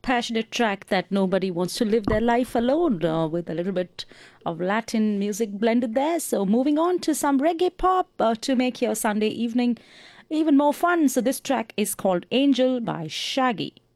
passionate track that nobody wants to live their life alone with a little bit of Latin music blended there. So, moving on to some reggae pop to make your Sunday evening even more fun. So, this track is called Angel by Shaggy.